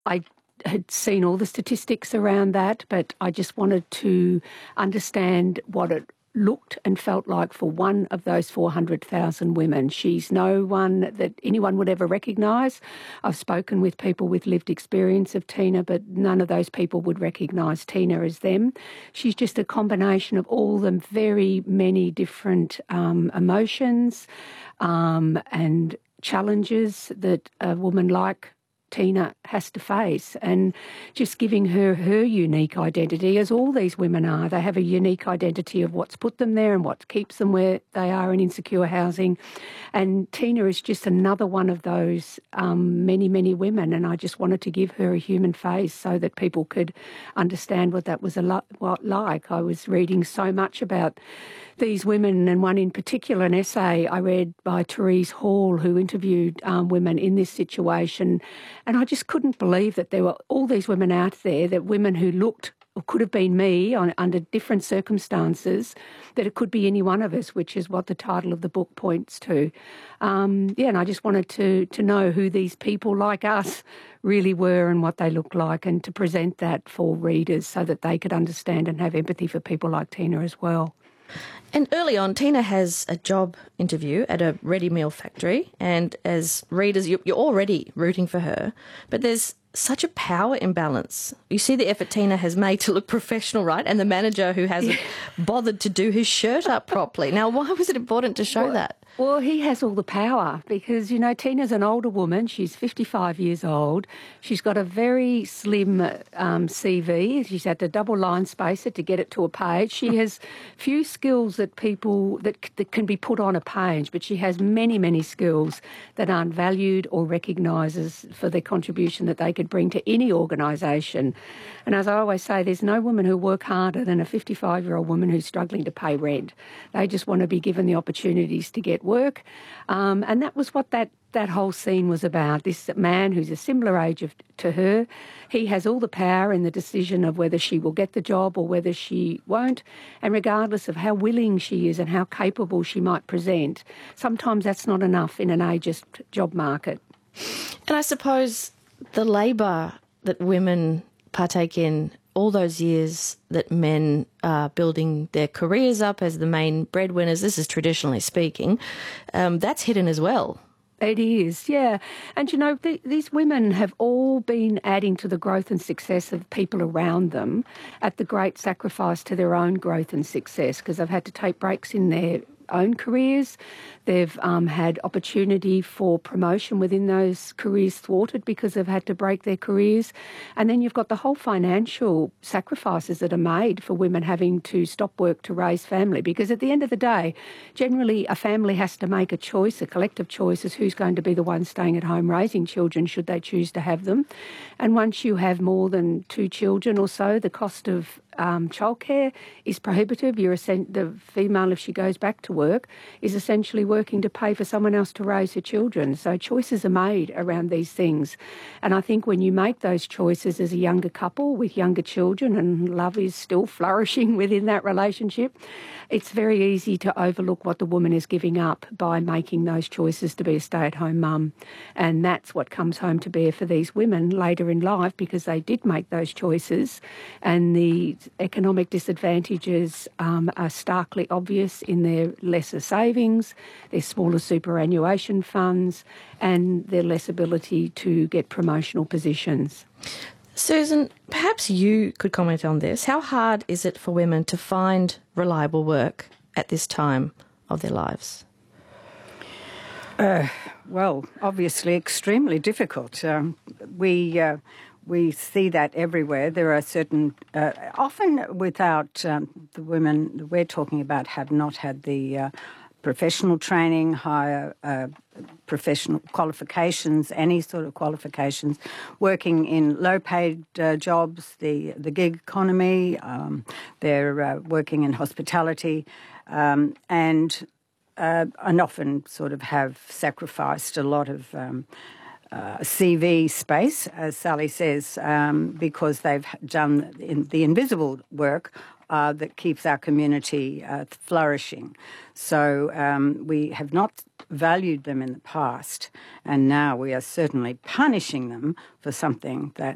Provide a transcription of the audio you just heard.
I had seen all the statistics around that, but I just wanted to understand what it looked and felt like for one of those 400,000 women. She's no one that anyone would ever recognise. I've spoken with people with lived experience of Tina, but none of those people would recognise Tina as them. She's just a combination of all the very many different emotions and challenges that a woman like Tina has to face, and just giving her unique identity, as all these women are. They have a unique identity of what's put them there and what keeps them where they are in insecure housing. And Tina is just another one of those many, many women, and I just wanted to give her a human face so that people could understand what that was like. I was reading so much about these women, and one in particular, an essay I read by Therese Hall, who interviewed women in this situation. And I just couldn't believe that there were all these women out there, that women who looked or could have been me under different circumstances, that it could be any one of us, which is what the title of the book points to. And I just wanted to know who these people like us really were and what they looked like, and to present that for readers so that they could understand and have empathy for people like Tina as well. And early on, Tina has a job interview at a ready meal factory, and as readers, you're already rooting for her, but there's such a power imbalance. You see the effort Tina has made to look professional, right? And the manager who hasn't bothered to do his shirt up properly. Now, why was it important to show that? Well, he has all the power because, Tina's an older woman. She's 55 years old. She's got a very slim CV. She's had to double line space it to get it to a page. She has few skills that can be put on a page, but she has many, many skills that aren't valued or recognised for their contribution that they could bring to any organisation. And as I always say, there's no woman who work harder than a 55-year-old woman who's struggling to pay rent. They just want to be given the opportunities to get work. And that was what that whole scene was about. This man who's a similar age to her, he has all the power in the decision of whether she will get the job or whether she won't. And regardless of how willing she is and how capable she might present, sometimes that's not enough in an ageist job market. And I suppose the labour that women partake in all those years that men are building their careers up as the main breadwinners, this is traditionally speaking, that's hidden as well. It is, yeah. And, these women have all been adding to the growth and success of people around them at the great sacrifice to their own growth and success, because they've had to take breaks in their own careers. They've had opportunity for promotion within those careers thwarted because they've had to break their careers. And then you've got the whole financial sacrifices that are made for women having to stop work to raise family, because at the end of the day, generally a family has to make a choice, a collective choice, as who's going to be the one staying at home raising children should they choose to have them. And once you have more than 2 children or so, the cost of childcare is prohibitive. The female, if she goes back to work, is essentially working to pay for someone else to raise her children. So choices are made around these things. And I think when you make those choices as a younger couple with younger children, and love is still flourishing within that relationship, it's very easy to overlook what the woman is giving up by making those choices to be a stay-at-home mum. And that's what comes home to bear for these women later in life, because they did make those choices, and the economic disadvantages are starkly obvious in their lesser savings, their smaller superannuation funds, and their less ability to get promotional positions. Susan, perhaps you could comment on this. How hard is it for women to find reliable work at this time of their lives? Well, obviously extremely difficult. We see that everywhere. There are certain, often without the women that we're talking about have not had the professional training, higher professional qualifications, any sort of qualifications, working in low-paid jobs, the gig economy, they're working in hospitality, and often sort of have sacrificed a lot of CV space, as Sally says, because they've done the invisible work that keeps our community flourishing. So we have not valued them in the past, and now we are certainly punishing them for something that